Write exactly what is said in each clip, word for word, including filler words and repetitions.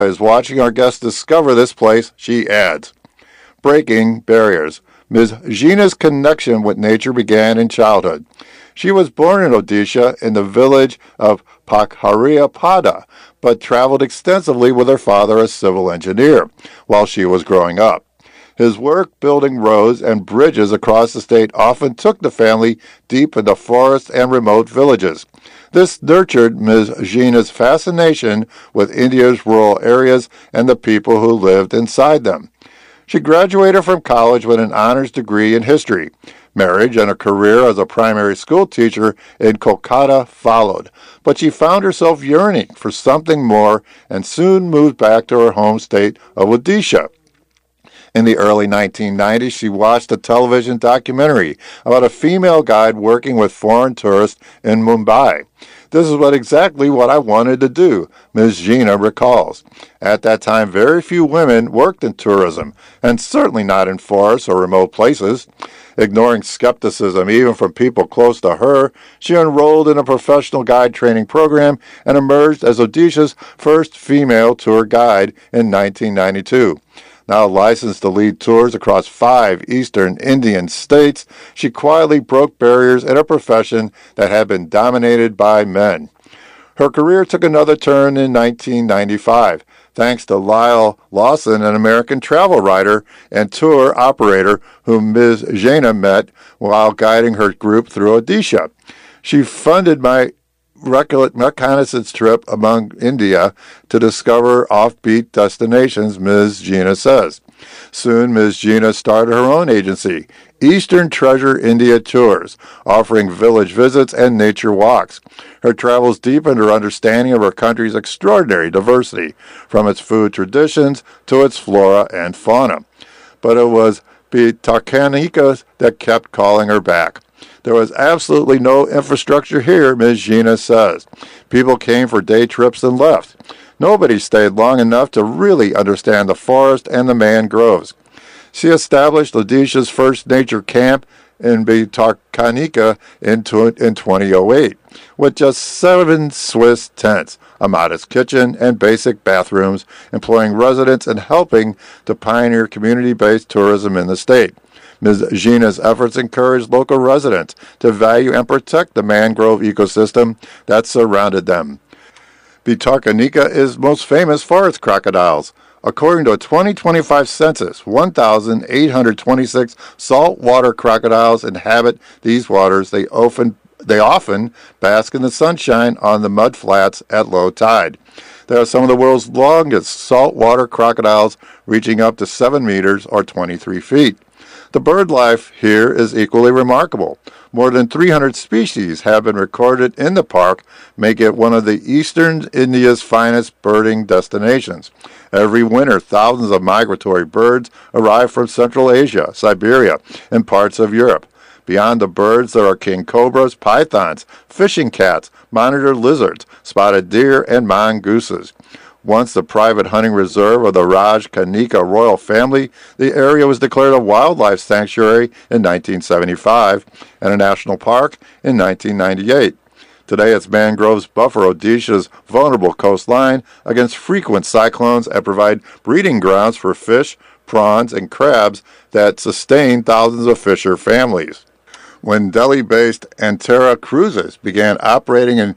is watching our guests discover this place, she adds. Breaking barriers. Miz Gina's connection with nature began in childhood. She was born in Odisha in the village of Pakhariapada, but traveled extensively with her father, a civil engineer, while she was growing up. His work building roads and bridges across the state often took the family deep into forests and remote villages. This nurtured Miz Gina's fascination with India's rural areas and the people who lived inside them. She graduated from college with an honors degree in history. Marriage and a career as a primary school teacher in Kolkata followed, but she found herself yearning for something more and soon moved back to her home state of Odisha. In the early nineteen nineties, she watched a television documentary about a female guide working with foreign tourists in Mumbai. This is what exactly what I wanted to do, Miz Gina recalls. At that time, very few women worked in tourism, and certainly not in forests or remote places. Ignoring skepticism even from people close to her, she enrolled in a professional guide training program and emerged as Odisha's first female tour guide in nineteen ninety-two. Now licensed to lead tours across five eastern Indian states, she quietly broke barriers in a profession that had been dominated by men. Her career took another turn in nineteen ninety-five, thanks to Lyle Lawson, an American travel writer and tour operator whom Miz Gina met while guiding her group through Odisha. She funded my reconnaissance trip among India to discover offbeat destinations, Miz Gina says. Soon, Miz Gina started her own agency, Eastern Treasure India Tours, offering village visits and nature walks. Her travels deepened her understanding of her country's extraordinary diversity, from its food traditions to its flora and fauna. But it was Pitakanika that kept calling her back. There was absolutely no infrastructure here, Miz Gina says. People came for day trips and left. Nobody stayed long enough to really understand the forest and the mangroves. She established Odisha's first nature camp in Pitakanika in twenty oh eight, with just seven Swiss tents, a modest kitchen, and basic bathrooms, employing residents and helping to pioneer community-based tourism in the state. Miz Gina's efforts encouraged local residents to value and protect the mangrove ecosystem that surrounded them. Pitakanika is most famous for its crocodiles. According to a twenty twenty-five census, one thousand eight hundred twenty-six saltwater crocodiles inhabit these waters. They often, they often bask in the sunshine on the mud flats at low tide. They are some of the world's longest saltwater crocodiles, reaching up to seven meters or twenty-three feet. The bird life here is equally remarkable. More than three hundred species have been recorded in the park, making it one of the eastern India's finest birding destinations. Every winter, thousands of migratory birds arrive from Central Asia, Siberia, and parts of Europe. Beyond the birds, there are king cobras, pythons, fishing cats, monitor lizards, spotted deer, and mongooses. Once the private hunting reserve of the Raj Kanika royal family, the area was declared a wildlife sanctuary in nineteen seventy-five and a national park in nineteen ninety-eight. Today, its mangroves buffer Odisha's vulnerable coastline against frequent cyclones and provide breeding grounds for fish, prawns, and crabs that sustain thousands of fisher families. When Delhi-based Antara Cruises began operating in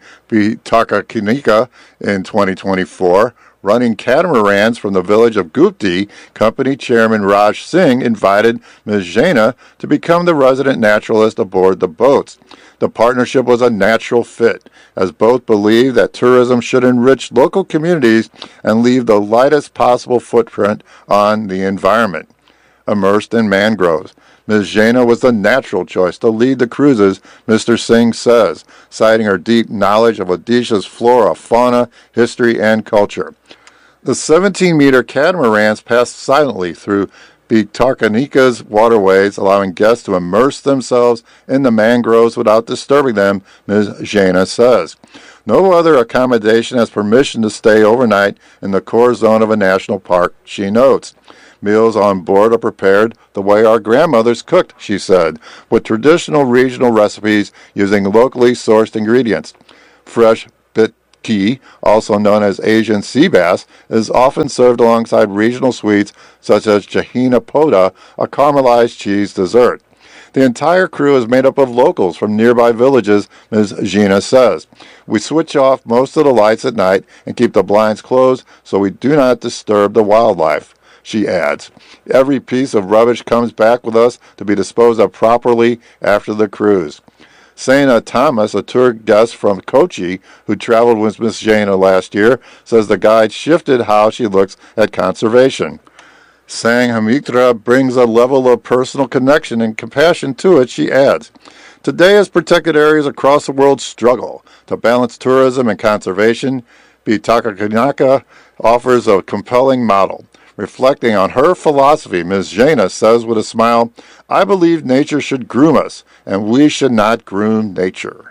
Pitakanika in twenty twenty-four, running catamarans from the village of Gupti, company chairman Raj Singh invited Miz Gina to become the resident naturalist aboard the boats. The partnership was a natural fit, as both believed that tourism should enrich local communities and leave the lightest possible footprint on the environment. Immersed in mangroves, Miz Gina was the natural choice to lead the cruises, Mister Singh says, citing her deep knowledge of Odisha's flora, fauna, history, and culture. The seventeen-meter catamarans passed silently through Pitakanika's waterways, allowing guests to immerse themselves in the mangroves without disturbing them, Miz Gina says. No other accommodation has permission to stay overnight in the core zone of a national park, she notes. Meals on board are prepared the way our grandmothers cooked, she said, with traditional regional recipes using locally sourced ingredients. Fresh Key, also known as Asian sea bass, is often served alongside regional sweets such as Jahina Poda, a caramelized cheese dessert. The entire crew is made up of locals from nearby villages, Miz Gina says. We switch off most of the lights at night and keep the blinds closed so we do not disturb the wildlife, she adds. Every piece of rubbish comes back with us to be disposed of properly after the cruise. Sana Thomas, a tour guest from Kochi who traveled with Miss Jana last year, says the guide shifted how she looks at conservation. Sanghamitra brings a level of personal connection and compassion to it, she adds. Today, as protected areas across the world struggle to balance tourism and conservation, Bitakakanaka offers a compelling model. Reflecting on her philosophy, Miz Jana says with a smile, I believe nature should groom us, and we should not groom nature.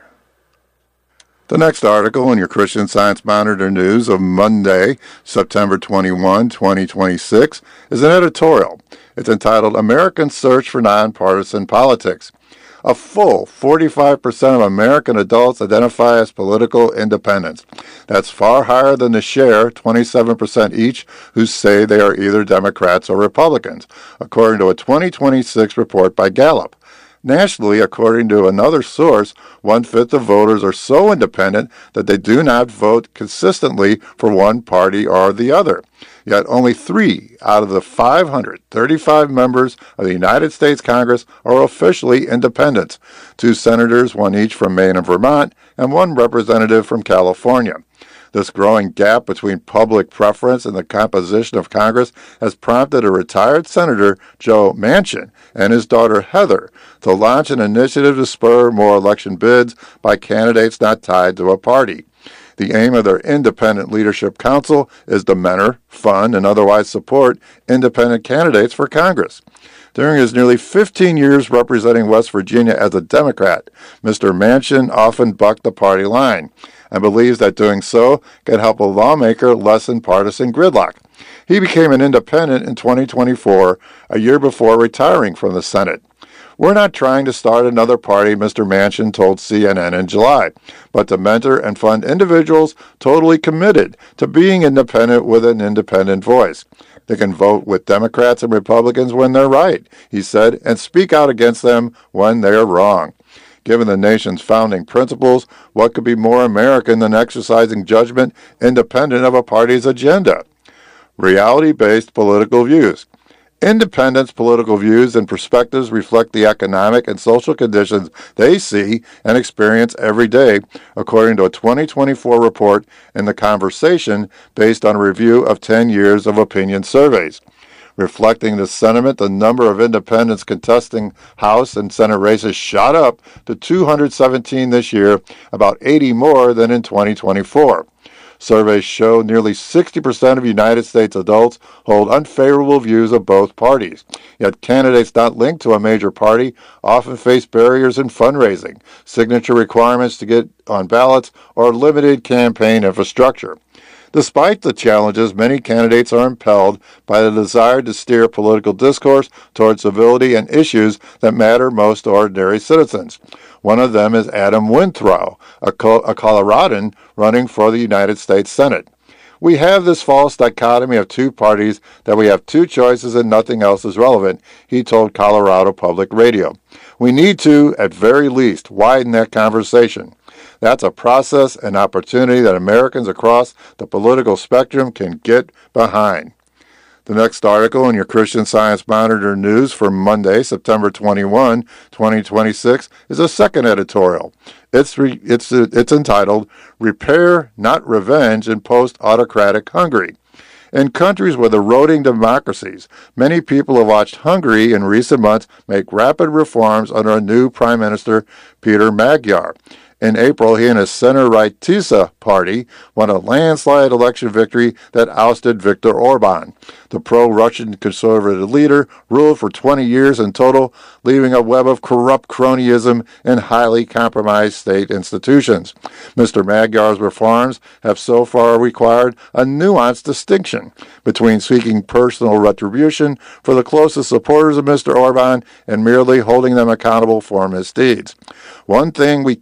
The next article in your Christian Science Monitor news of Monday, September twenty-first, twenty twenty-six, is an editorial. It's entitled American Search for Nonpartisan Politics. A full forty-five percent of American adults identify as political independents. That's far higher than the share, twenty-seven percent each, who say they are either Democrats or Republicans, according to a twenty twenty-six report by Gallup. Nationally, according to another source, one-fifth of voters are so independent that they do not vote consistently for one party or the other. Yet only three out of the five hundred thirty-five members of the United States Congress are officially independents, two senators, one each from Maine and Vermont, and one representative from California. This growing gap between public preference and the composition of Congress has prompted a retired Senator, Joe Manchin, and his daughter, Heather, to launch an initiative to spur more election bids by candidates not tied to a party. The aim of their Independent Leadership Council is to mentor, fund, and otherwise support independent candidates for Congress. During his nearly fifteen years representing West Virginia as a Democrat, Mister Manchin often bucked the party line and believes that doing so can help a lawmaker lessen partisan gridlock. He became an independent in twenty twenty-four, a year before retiring from the Senate. We're not trying to start another party, Mister Manchin told C N N in July, but to mentor and fund individuals totally committed to being independent with an independent voice. They can vote with Democrats and Republicans when they're right, he said, and speak out against them when they're wrong. Given the nation's founding principles, what could be more American than exercising judgment independent of a party's agenda? Reality-based political views. Independents' political views and perspectives reflect the economic and social conditions they see and experience every day, according to a twenty twenty-four report in The Conversation based on a review of ten years of opinion surveys. Reflecting this sentiment, the number of independents contesting House and Senate races shot up to two hundred seventeen this year, about eighty more than in twenty twenty-four. Surveys show nearly sixty percent of United States adults hold unfavorable views of both parties. Yet candidates not linked to a major party often face barriers in fundraising, signature requirements to get on ballots, or limited campaign infrastructure. Despite the challenges, many candidates are impelled by the desire to steer political discourse toward civility and issues that matter most to ordinary citizens. One of them is Adam Winthrow, a, Co- a Coloradan running for the United States Senate. We have this false dichotomy of two parties that we have two choices and nothing else is relevant, he told Colorado Public Radio. We need to, at very least, widen that conversation. That's a process and opportunity that Americans across the political spectrum can get behind. The next article in your Christian Science Monitor news for Monday, September twenty-first, twenty twenty-six, is a second editorial. It's re, it's it's entitled "Repair, Not Revenge in Post-Autocratic Hungary." In countries with eroding democracies, many people have watched Hungary in recent months make rapid reforms under a new Prime Minister, Peter Magyar. In April, he and his center-right TISA party won a landslide election victory that ousted Viktor Orban. The pro-Russian conservative leader ruled for twenty years in total, leaving a web of corrupt cronyism and highly compromised state institutions. Mister Magyar's reforms have so far required a nuanced distinction between seeking personal retribution for the closest supporters of Mister Orban and merely holding them accountable for misdeeds. One thing we cannot do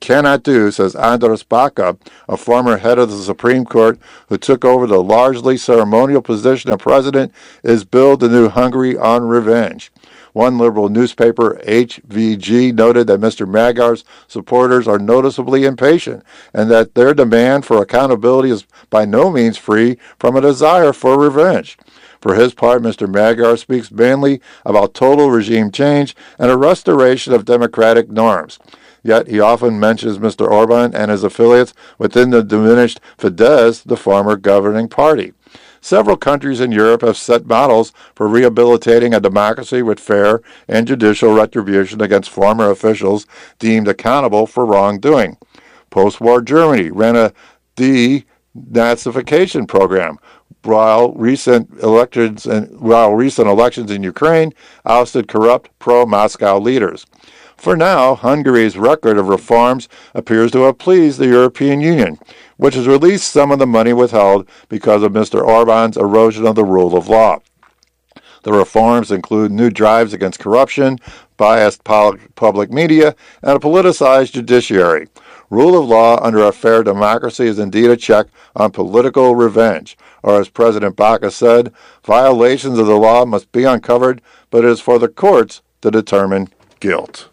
do, says Andras Baca, a former head of the Supreme Court who took over the largely ceremonial position of president, is build the new Hungary on revenge. One liberal newspaper, H V G, noted that Mister Magyar's supporters are noticeably impatient and that their demand for accountability is by no means free from a desire for revenge. For his part, Mister Magyar speaks mainly about total regime change and a restoration of democratic norms. Yet he often mentions Mister Orban and his affiliates within the diminished Fidesz, the former governing party. Several countries in Europe have set models for rehabilitating a democracy with fair and judicial retribution against former officials deemed accountable for wrongdoing. Post-war Germany ran a denazification program, while recent elections and while recent elections in Ukraine ousted corrupt pro-Moscow leaders. For now, Hungary's record of reforms appears to have pleased the European Union, which has released some of the money withheld because of Mister Orban's erosion of the rule of law. The reforms include new drives against corruption, biased public media, and a politicized judiciary. Rule of law under a fair democracy is indeed a check on political revenge, or as President Baca said, violations of the law must be uncovered, but it is for the courts to determine guilt.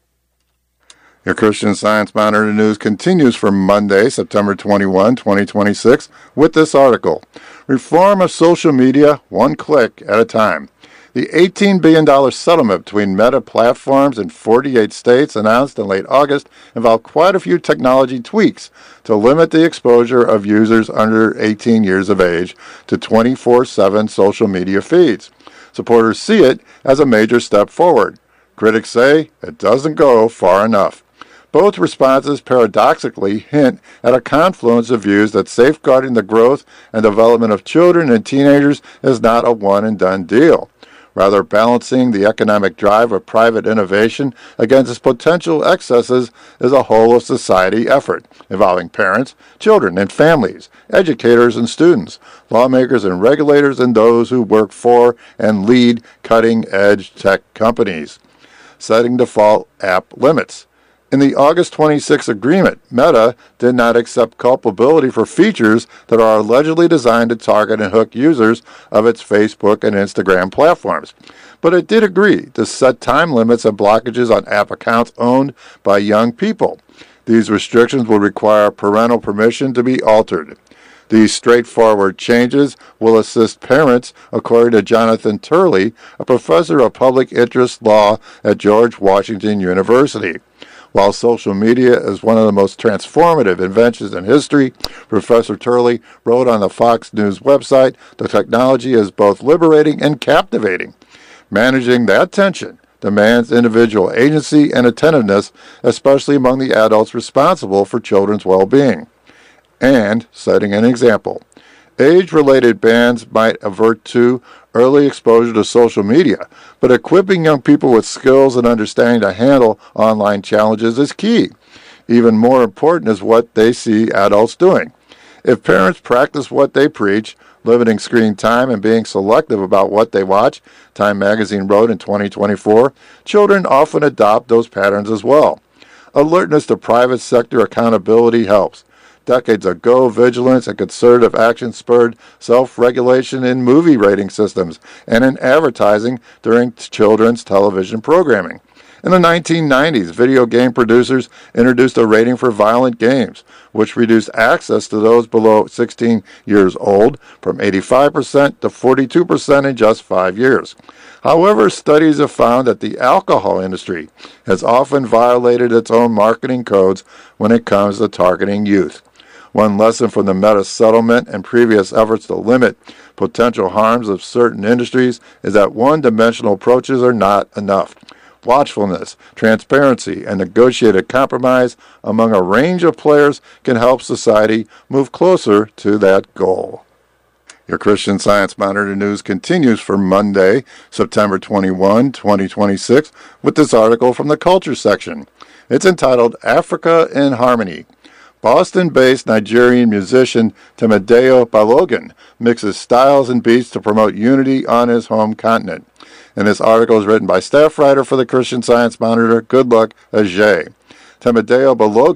Your Christian Science Monitor news continues for Monday, September twenty-first, twenty twenty-six, with this article, Reform of Social Media, One Click at a Time. The eighteen billion dollars settlement between Meta Platforms in forty-eight states announced in late August involved quite a few technology tweaks to limit the exposure of users under eighteen years of age to twenty-four seven social media feeds. Supporters see it as a major step forward. Critics say it doesn't go far enough. Both responses paradoxically hint at a confluence of views that safeguarding the growth and development of children and teenagers is not a one-and-done deal. Rather, balancing the economic drive of private innovation against its potential excesses is a whole-of-society effort involving parents, children, and families, educators and students, lawmakers and regulators, and those who work for and lead cutting-edge tech companies. Setting default app limits. In the August twenty-sixth agreement, Meta did not accept culpability for features that are allegedly designed to target and hook users of its Facebook and Instagram platforms. But it did agree to set time limits and blockages on app accounts owned by young people. These restrictions will require parental permission to be altered. These straightforward changes will assist parents, according to Jonathan Turley, a professor of public interest law at George Washington University. While social media is one of the most transformative inventions in history, Professor Turley wrote on the Fox News website, the technology is both liberating and captivating. Managing that tension demands individual agency and attentiveness, especially among the adults responsible for children's well-being. And, citing an example, age-related bans might avert to early exposure to social media, but equipping young people with skills and understanding to handle online challenges is key. Even more important is what they see adults doing. If parents practice what they preach, limiting screen time and being selective about what they watch, Time magazine wrote in twenty twenty-four, children often adopt those patterns as well. Alertness to private sector accountability helps. Decades ago, vigilance and concerted action spurred self-regulation in movie rating systems and in advertising during children's television programming. In the nineteen nineties, video game producers introduced a rating for violent games, which reduced access to those below sixteen years old from eighty-five percent to forty-two percent in just five years. However, studies have found that the alcohol industry has often violated its own marketing codes when it comes to targeting youth. One lesson from the Meta settlement and previous efforts to limit potential harms of certain industries is that one-dimensional approaches are not enough. Watchfulness, transparency, and negotiated compromise among a range of players can help society move closer to that goal. Your Christian Science Monitor news continues for Monday, September twenty-first, twenty twenty-six, with this article from the Culture section. It's entitled Africa in Harmony. Boston-based Nigerian musician Temideo Balogun mixes styles and beats to promote unity on his home continent. And this article is written by staff writer for the Christian Science Monitor, Goodluck Ajay. Temideo Balogun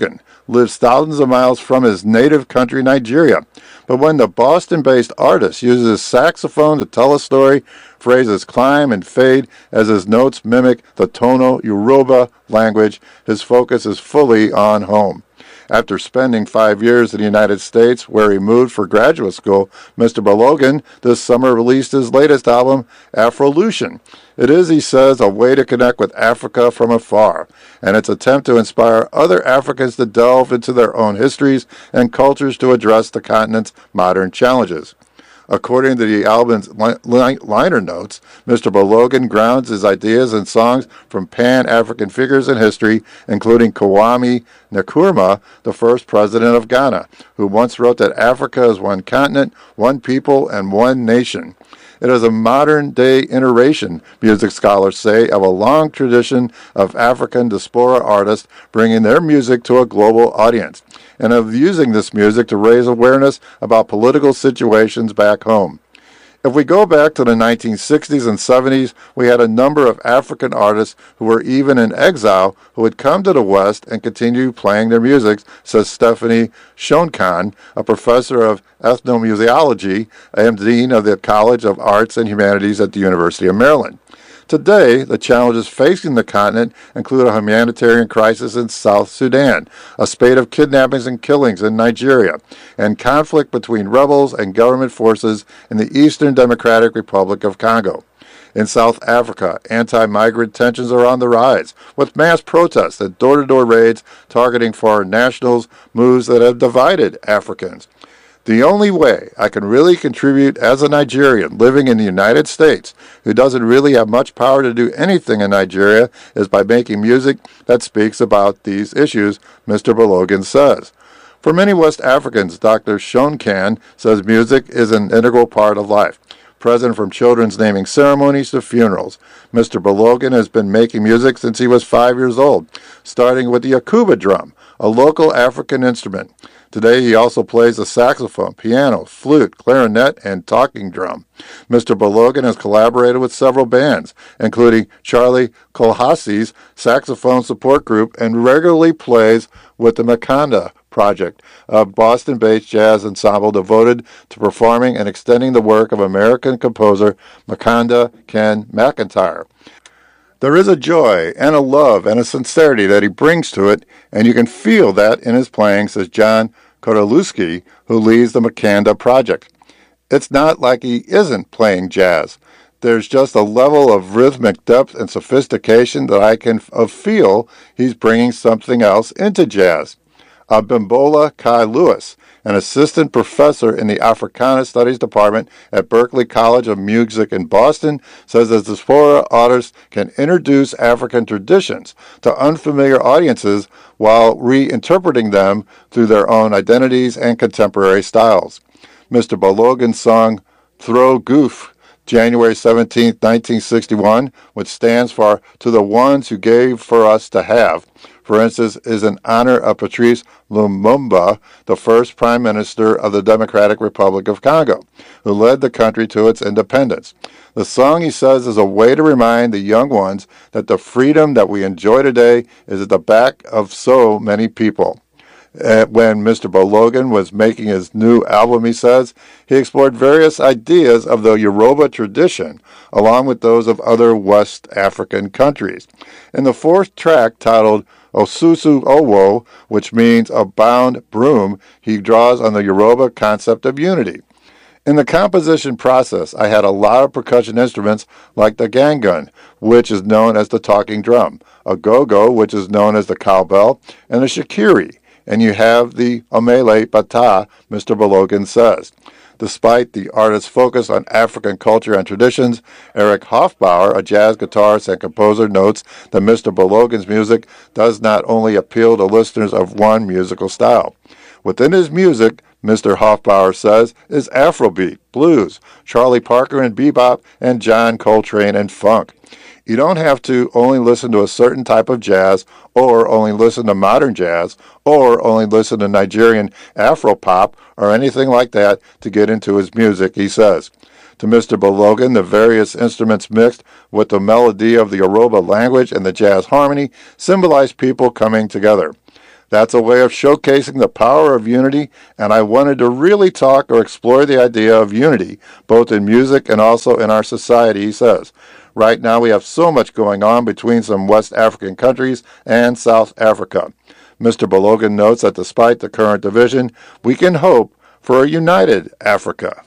lives thousands of miles from his native country, Nigeria. But when the Boston-based artist uses his saxophone to tell a story, phrases climb and fade as his notes mimic the tonal Yoruba language, his focus is fully on home. After spending five years in the United States, where he moved for graduate school, Mister Balogun this summer released his latest album, Afrolution. It is, he says, a way to connect with Africa from afar, and its attempt to inspire other Africans to delve into their own histories and cultures to address the continent's modern challenges. According to the album's li- li- liner notes, Mister Balogun grounds his ideas and songs from Pan-African figures in history, including Kwame Nkrumah, the first president of Ghana, who once wrote that Africa is one continent, one people, and one nation. It is a modern-day iteration, music scholars say, of a long tradition of African diaspora artists bringing their music to a global audience, and of using this music to raise awareness about political situations back home. If we go back to the nineteen sixties and seventies, we had a number of African artists who were even in exile who would come to the West and continue playing their music, says Stephanie Shonkan, a professor of ethnomusicology and dean of the College of Arts and Humanities at the University of Maryland. Today, the challenges facing the continent include a humanitarian crisis in South Sudan, a spate of kidnappings and killings in Nigeria, and conflict between rebels and government forces in the Eastern Democratic Republic of Congo. In South Africa, anti-migrant tensions are on the rise, with mass protests and door-to-door raids targeting foreign nationals, moves that have divided Africans. The only way I can really contribute as a Nigerian living in the United States who doesn't really have much power to do anything in Nigeria is by making music that speaks about these issues, Mister Balogun says. For many West Africans, Doctor Shonkan says music is an integral part of life, present from children's naming ceremonies to funerals. Mister Balogun has been making music since he was five years old, starting with the akuba drum, a local African instrument. Today he also plays the saxophone, piano, flute, clarinet, and talking drum. Mister Balogun has collaborated with several bands, including Charlie Kolhasi's saxophone support group, and regularly plays with the Makanda Project, a Boston-based jazz ensemble devoted to performing and extending the work of American composer Makanda Ken McIntyre. There is a joy and a love and a sincerity that he brings to it, and you can feel that in his playing, says John Kodalewski, who leads the Makanda Project. It's not like he isn't playing jazz. There's just a level of rhythmic depth and sophistication that I can f- feel he's bringing something else into jazz. Abimbola Kai Lewis, an assistant professor in the Africana Studies Department at Berklee College of Music in Boston, says that diaspora artists can introduce African traditions to unfamiliar audiences while reinterpreting them through their own identities and contemporary styles. Mister Balogun's song, Throw Goof, January seventeenth, nineteen sixty-one, which stands for To the Ones Who Gave for Us to Have, for instance, is in honor of Patrice Lumumba, the first Prime Minister of the Democratic Republic of Congo, who led the country to its independence. The song, he says, is a way to remind the young ones that the freedom that we enjoy today is at the back of so many people. Uh, when Mister Balogun was making his new album, he says, he explored various ideas of the Yoruba tradition, along with those of other West African countries. In the fourth track, titled Osusu Owo, which means a bound broom, he draws on the Yoruba concept of unity. In the composition process, I had a lot of percussion instruments like the gangan, which is known as the talking drum, a go-go, which is known as the cowbell, and a shikiri. And you have the omele bata, Mister Balogun says. Despite the artist's focus on African culture and traditions, Eric Hofbauer, a jazz guitarist and composer, notes that Mister Balogun's music does not only appeal to listeners of one musical style. Within his music, Mister Hofbauer says, is Afrobeat, blues, Charlie Parker and bebop, and John Coltrane and funk. You don't have to only listen to a certain type of jazz, or only listen to modern jazz, or only listen to Nigerian Afro-pop, or anything like that to get into his music, he says. To Mister Balogun, the various instruments mixed with the melody of the Yoruba language and the jazz harmony symbolize people coming together. That's a way of showcasing the power of unity, and I wanted to really talk or explore the idea of unity, both in music and also in our society, he says. Right now we have so much going on between some West African countries and South Africa. Mister Balogan notes that despite the current division, we can hope for a united Africa.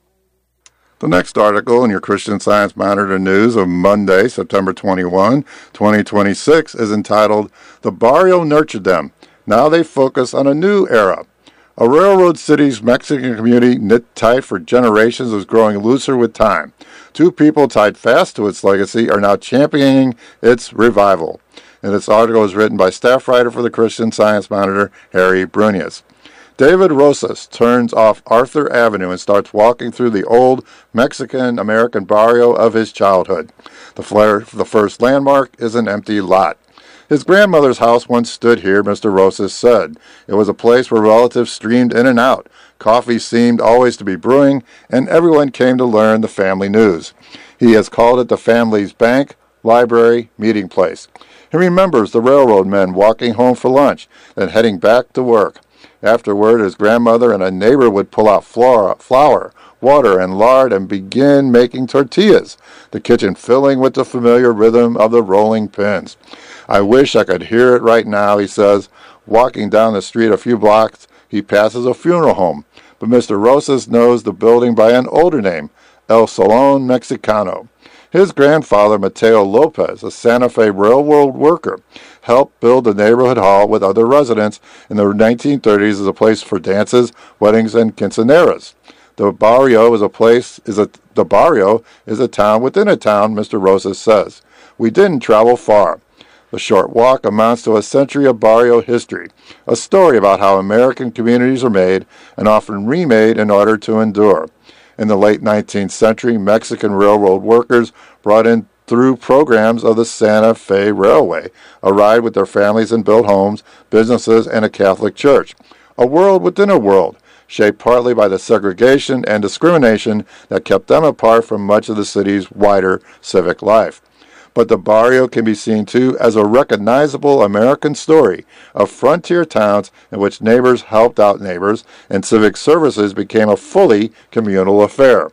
The next article in your Christian Science Monitor News of Monday, September twenty-first, twenty twenty-six, is entitled, "The Barrio Nurtured Them. Now They Focus on a New Era." A railroad city's Mexican community knit tight for generations is growing looser with time. Two people tied fast to its legacy are now championing its revival. And this article is written by staff writer for the Christian Science Monitor, Harry Brunius. David Rosas turns off Arthur Avenue and starts walking through the old Mexican-American barrio of his childhood. The, flare, the first landmark is an empty lot. His grandmother's house once stood here, Mister Rosas said. It was a place where relatives streamed in and out. Coffee seemed always to be brewing, and everyone came to learn the family news. He has called it the family's bank, library, meeting place. He remembers the railroad men walking home for lunch, then heading back to work. Afterward, his grandmother and a neighbor would pull out flour, flour, water, and lard and begin making tortillas, the kitchen filling with the familiar rhythm of the rolling pins. "I wish I could hear it right now," he says. Walking down the street a few blocks, he passes a funeral home, but Mister Rosas knows the building by an older name, El Salón Mexicano. His grandfather, Mateo Lopez, a Santa Fe railroad worker, helped build the neighborhood hall with other residents in the nineteen thirties as a place for dances, weddings, and quinceaneras. The barrio is a place is a the barrio is a town within a town, Mister Rosas says. We didn't travel far. The short walk amounts to a century of barrio history, a story about how American communities are made and often remade in order to endure. In the late nineteenth century, Mexican railroad workers brought in through programs of the Santa Fe Railway, a ride with their families and built homes, businesses, and a Catholic church. A world within a world, shaped partly by the segregation and discrimination that kept them apart from much of the city's wider civic life. But the barrio can be seen, too, as a recognizable American story of frontier towns in which neighbors helped out neighbors and civic services became a fully communal affair.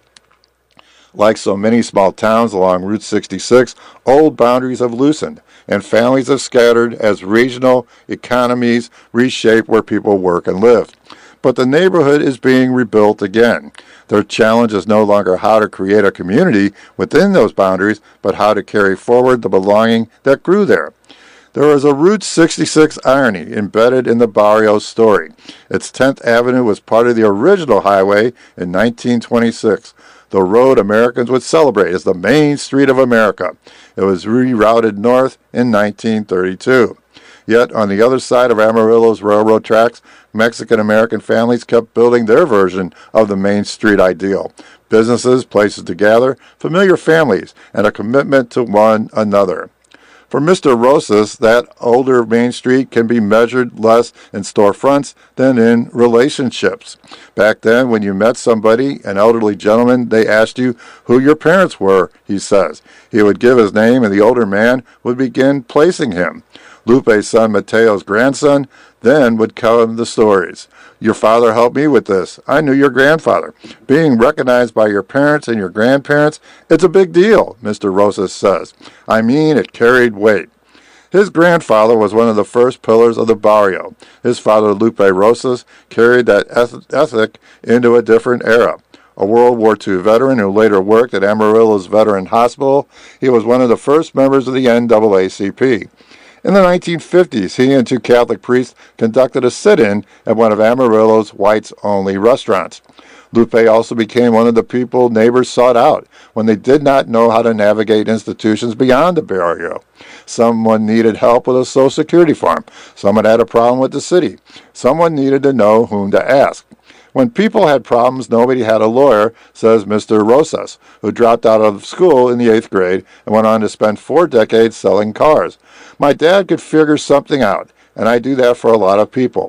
Like so many small towns along Route sixty-six, old boundaries have loosened, and families have scattered as regional economies reshape where people work and live. But the neighborhood is being rebuilt again. Their challenge is no longer how to create a community within those boundaries, but how to carry forward the belonging that grew there. There is a Route sixty-six irony embedded in the barrio's story. Its tenth Avenue was part of the original highway in nineteen twenty-six, the road Americans would celebrate as the Main Street of America. It was rerouted north in nineteen thirty-two. Yet, on the other side of Amarillo's railroad tracks, Mexican-American families kept building their version of the Main Street ideal. Businesses, places to gather, familiar families, and a commitment to one another. For Mister Rosas, that older Main Street can be measured less in storefronts than in relationships. Back then, when you met somebody, an elderly gentleman, they asked you who your parents were, he says. He would give his name, and the older man would begin placing him. Lupe's son, Mateo's grandson, then would come the stories. Your father helped me with this. I knew your grandfather. Being recognized by your parents and your grandparents, it's a big deal, Mister Rosas says. I mean, it carried weight. His grandfather was one of the first pillars of the barrio. His father, Lupe Rosas, carried that ethic into a different era. A World War Two veteran who later worked at Amarillo's Veteran Hospital, he was one of the first members of the N double A C P. In the nineteen fifties, he and two Catholic priests conducted a sit-in at one of Amarillo's whites-only restaurants. Lupe also became one of the people neighbors sought out when they did not know how to navigate institutions beyond the barrio. Someone needed help with a Social Security form. Someone had a problem with the city. Someone needed to know whom to ask. When people had problems, nobody had a lawyer, says Mister Rosas, who dropped out of school in the eighth grade and went on to spend four decades selling cars. My dad could figure something out, and I do that for a lot of people.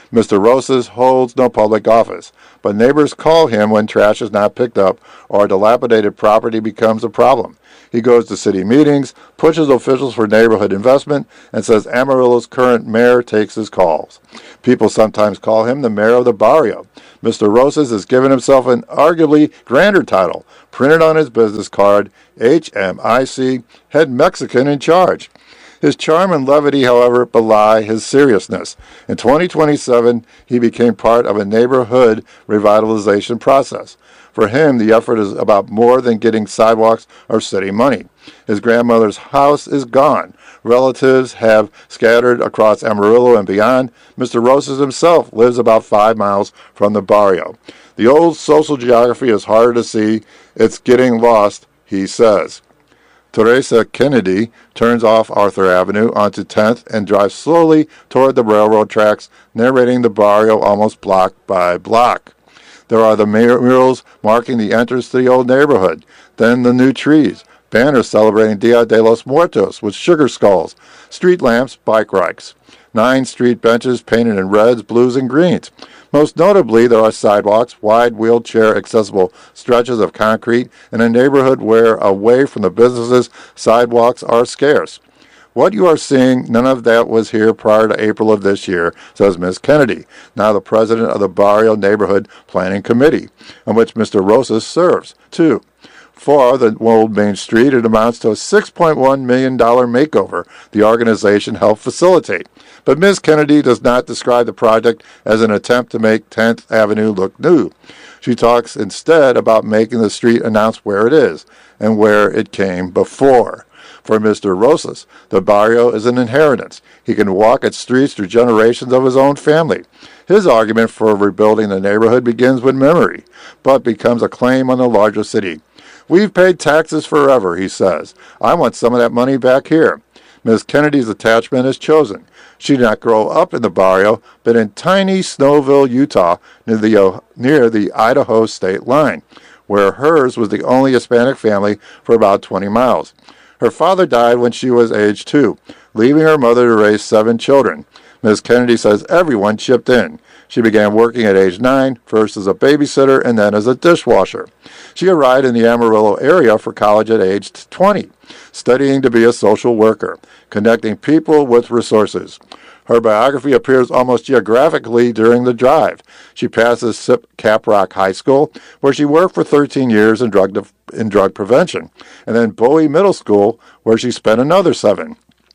Mister Rosas holds no public office, but neighbors call him when trash is not picked up or dilapidated property becomes a problem. He goes to city meetings, pushes officials for neighborhood investment, and says Amarillo's current mayor takes his calls. People sometimes call him the mayor of the barrio. Mister Rosas has given himself an arguably grander title, printed on his business card, H M I C, Head Mexican in Charge. His charm and levity, however, belie his seriousness. In twenty twenty-seven, he became part of a neighborhood revitalization process. For him, the effort is about more than getting sidewalks or city money. His grandmother's house is gone. Relatives have scattered across Amarillo and beyond. Mister Rosas himself lives about five miles from the barrio. The old social geography is harder to see. It's getting lost, he says. Teresa Kennedy turns off Arthur Avenue onto tenth and drives slowly toward the railroad tracks, narrating the barrio almost block by block. There are the murals marking the entrance to the old neighborhood, then the new trees, banners celebrating Dia de los Muertos with sugar skulls, street lamps, bike racks, nine street benches painted in reds, blues, and greens. Most notably, there are sidewalks, wide wheelchair-accessible stretches of concrete in a neighborhood where, away from the businesses, sidewalks are scarce. What you are seeing, none of that was here prior to April of this year, says Miz Kennedy, now the president of the Barrio Neighborhood Planning Committee, on which Mister Rosas serves, too. For the old Main Street, it amounts to a six point one million dollars makeover the organization helped facilitate. But Miz Kennedy does not describe the project as an attempt to make tenth Avenue look new. She talks instead about making the street announce where it is and where it came before. For Mister Rosas, the barrio is an inheritance. He can walk its streets through generations of his own family. His argument for rebuilding the neighborhood begins with memory, but becomes a claim on the larger city. We've paid taxes forever, he says. I want some of that money back here. Miz Kennedy's attachment is chosen. She did not grow up in the barrio, but in tiny Snowville, Utah, near the, uh, near the Idaho state line, where hers was the only Hispanic family for about twenty miles. Her father died when she was age two, leaving her mother to raise seven children. Miz Kennedy says everyone chipped in. She began working at age nine, first as a babysitter and then as a dishwasher. She arrived in the Amarillo area for college at age twenty, studying to be a social worker, connecting people with resources. Her biography appears almost geographically during the drive. She passes S I P Caprock High School, where she worked for thirteen years in drug, def- in drug prevention, and then Bowie Middle School, where she spent another seven.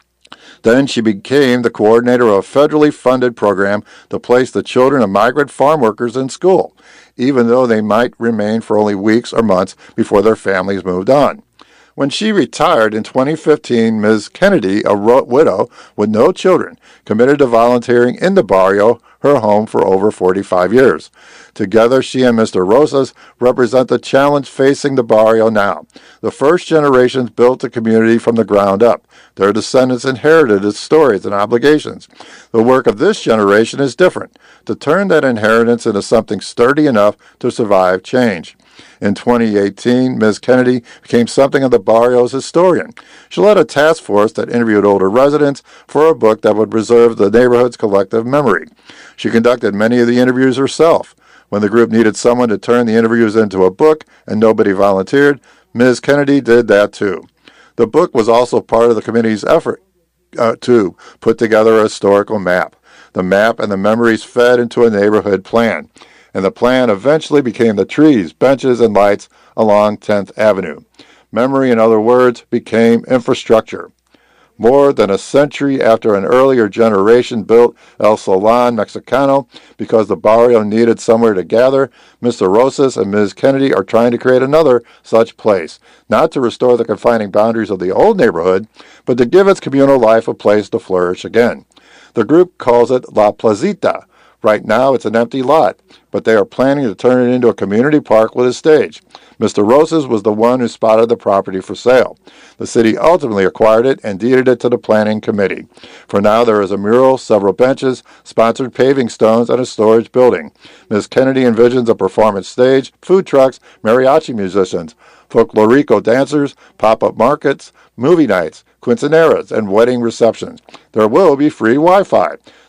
Then she became the coordinator of a federally funded program to place the children of migrant farm workers in school, even though they might remain for only weeks or months before their families moved on. When she retired in twenty fifteen, Miz Kennedy, a widow with no children, committed to volunteering in the barrio, her home for over forty-five years. Together, she and Mister Rosas represent the challenge facing the barrio now. The first generations built the community from the ground up. Their descendants inherited its stories and obligations. The work of this generation is different, to turn that inheritance into something sturdy enough to survive change. In twenty eighteen, Miz Kennedy became something of the barrio's historian. She led a task force that interviewed older residents for a book that would preserve the neighborhood's collective memory. She conducted many of the interviews herself. When the group needed someone to turn the interviews into a book and nobody volunteered, Miz Kennedy did that too. The book was also part of the committee's effort uh, to put together a historical map. The map and the memories fed into a neighborhood plan, and the plan eventually became the trees, benches, and lights along tenth Avenue. Memory, in other words, became infrastructure. More than a century after an earlier generation built El Salón Mexicano because the barrio needed somewhere to gather, Mister Rosas and Miz Kennedy are trying to create another such place, not to restore the confining boundaries of the old neighborhood, but to give its communal life a place to flourish again. The group calls it La Placita. Right now, it's an empty lot, but they are planning to turn it into a community park with a stage. Mister Rosas was the one who spotted the property for sale. The city ultimately acquired it and deeded it to the planning committee. For now, there is a mural, several benches, sponsored paving stones, and a storage building. Miz Kennedy envisions a performance stage, food trucks, mariachi musicians, folklorico dancers, pop-up markets, movie nights, quinceaneras, and wedding receptions. There will be free Wi-Fi.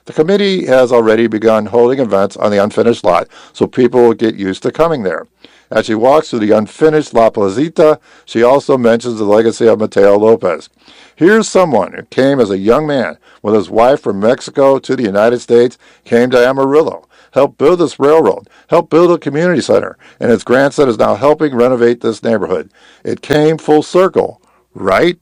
The committee has already begun holding events on the unfinished lot so people will get used to coming there. As she walks through the unfinished La Placita, she also mentions the legacy of Mateo Lopez. Here's someone who came as a young man with his wife from Mexico to the United States, came to Amarillo, helped build this railroad, helped build a community center, and his grandson is now helping renovate this neighborhood. It came full circle, right?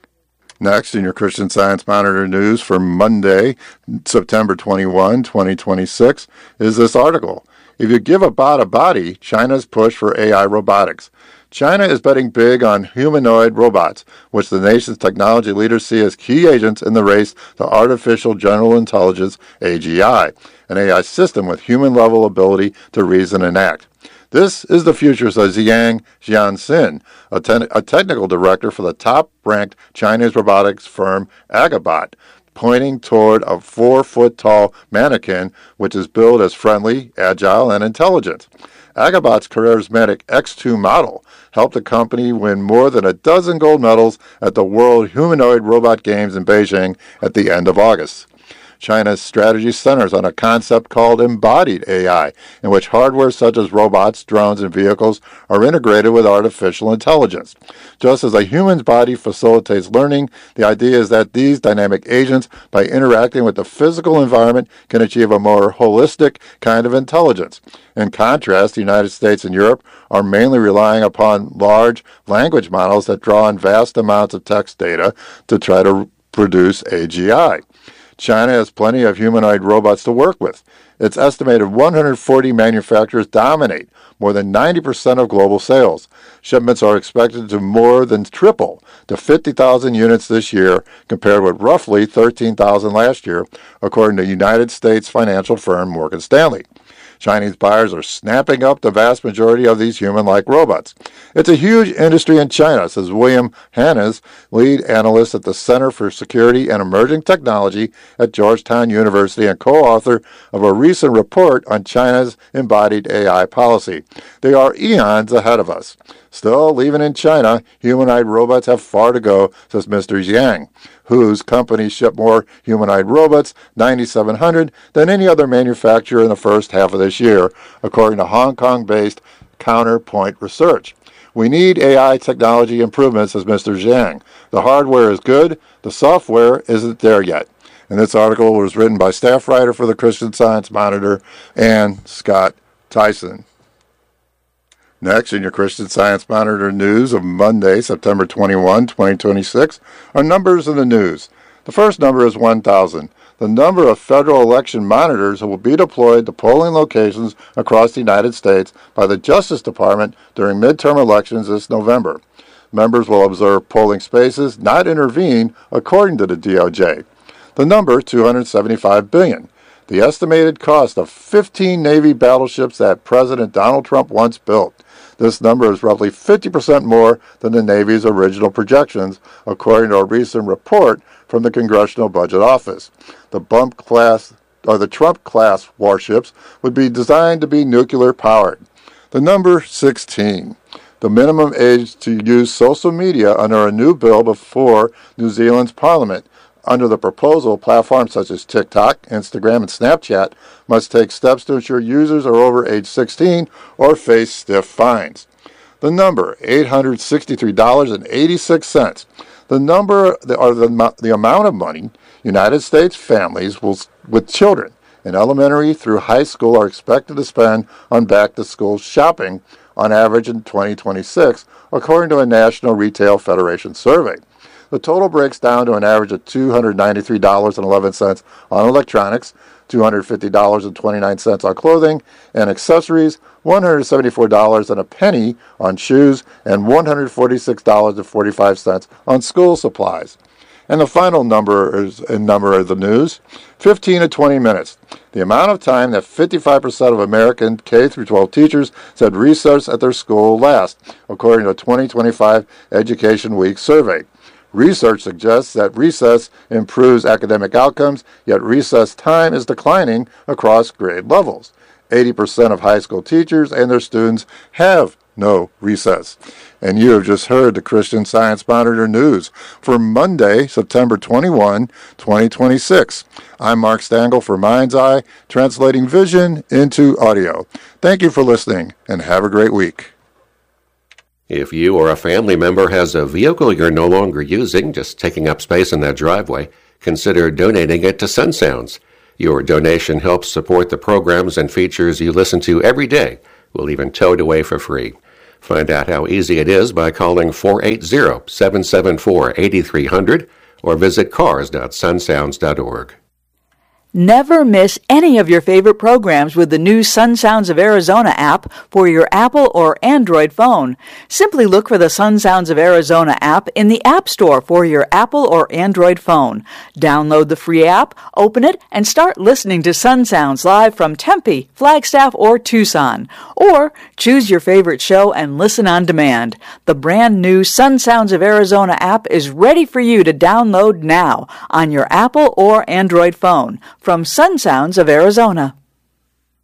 Next, in your Christian Science Monitor news for Monday, September twenty-first, twenty twenty-six, is this article. If you give a bot a body, China's push for A I robotics. China is betting big on humanoid robots, which the nation's technology leaders see as key agents in the race to artificial general intelligence, A G I, an A I system with human-level ability to reason and act. This is the future, says Yang Jianxin, a, ten- a technical director for the top-ranked Chinese robotics firm Agabot, pointing toward a four-foot-tall mannequin which is billed as friendly, agile, and intelligent. Agabot's charismatic X two model helped the company win more than a dozen gold medals at the World Humanoid Robot Games in Beijing at the end of August. China's strategy centers on a concept called embodied A I, in which hardware such as robots, drones, and vehicles are integrated with artificial intelligence. Just as a human's body facilitates learning, the idea is that these dynamic agents, by interacting with the physical environment, can achieve a more holistic kind of intelligence. In contrast, the United States and Europe are mainly relying upon large language models that draw on vast amounts of text data to try to produce A G I. China has plenty of humanoid robots to work with. It's estimated one hundred forty manufacturers dominate more than ninety percent of global sales. Shipments are expected to more than triple to fifty thousand units this year, compared with roughly thirteen thousand last year, according to United States financial firm Morgan Stanley. Chinese buyers are snapping up the vast majority of these human-like robots. It's a huge industry in China, says William Hannes, lead analyst at the Center for Security and Emerging Technology at Georgetown University and co-author of a recent report on China's embodied A I policy. They are eons ahead of us. Still, even in China, humanoid robots have far to go, says Mister Yang, whose company shipped more humanoid robots, nine thousand seven hundred, than any other manufacturer in the first half of this year, according to Hong Kong-based Counterpoint Research. We need A I technology improvements, says Mister Zhang. The hardware is good, the software isn't there yet. And this article was written by staff writer for the Christian Science Monitor, Ann Scott Tyson. Next, in your Christian Science Monitor news of Monday, September twenty-first, twenty twenty-six, are numbers in the news. The first number is one thousand, the number of federal election monitors who will be deployed to polling locations across the United States by the Justice Department during midterm elections this November. Members will observe polling spaces, not intervene, according to the D O J. The number, two hundred seventy-five billion dollars. The estimated cost of fifteen Navy battleships that President Donald Trump once built. This number is roughly fifty percent more than the Navy's original projections, according to a recent report from the Congressional Budget Office. The bump class, or the Trump-class warships would be designed to be nuclear-powered. The number sixteen. The minimum age to use social media under a new bill before New Zealand's Parliament. Under the proposal, platforms such as TikTok, Instagram, and Snapchat must take steps to ensure users are over age sixteen or face stiff fines. The number, eight hundred sixty-three dollars and eighty-six cents. The number, or the, the amount of money United States families will, with children in elementary through high school are expected to spend on back-to-school shopping on average in twenty twenty-six, according to a National Retail Federation survey. The total breaks down to an average of two hundred ninety-three dollars and eleven cents on electronics, two hundred fifty dollars and twenty-nine cents on clothing and accessories, one hundred seventy-four dollars and a penny on shoes, and one hundred forty-six dollars and forty-five cents on school supplies. And the final number is in number of the news, fifteen to twenty minutes. The amount of time that fifty-five percent of American K through twelve teachers said recess at their school lasts, according to a twenty twenty-five Education Week survey. Research suggests that recess improves academic outcomes, yet recess time is declining across grade levels. eighty percent of high school teachers and their students have no recess. And you have just heard the Christian Science Monitor News for Monday, September twenty-first, twenty twenty-six. I'm Mark Stangl for Mind's Eye, translating vision into audio. Thank you for listening, and have a great week. If you or a family member has a vehicle you're no longer using, just taking up space in that driveway, consider donating it to Sun Sounds. Your donation helps support the programs and features you listen to every day. We'll even tow it away for free. Find out how easy it is by calling four eight zero, seven seven four, eight three zero zero or visit cars dot sun sounds dot org. Never miss any of your favorite programs with the new Sun Sounds of Arizona app for your Apple or Android phone. Simply look for the Sun Sounds of Arizona app in the App Store for your Apple or Android phone. Download the free app, open it, and start listening to Sun Sounds live from Tempe, Flagstaff, or Tucson. Or choose your favorite show and listen on demand. The brand new Sun Sounds of Arizona app is ready for you to download now on your Apple or Android phone. From Sun Sounds of Arizona.